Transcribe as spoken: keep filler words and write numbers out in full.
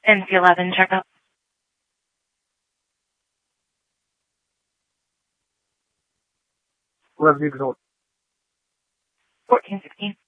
N C eleven checkup. Eleven control. Fourteen sixteen.